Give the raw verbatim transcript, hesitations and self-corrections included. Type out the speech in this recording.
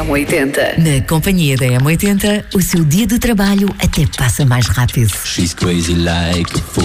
M oitenta. Na companhia da M oitenta, o seu dia do trabalho até passa mais rápido. She's crazy like a fool.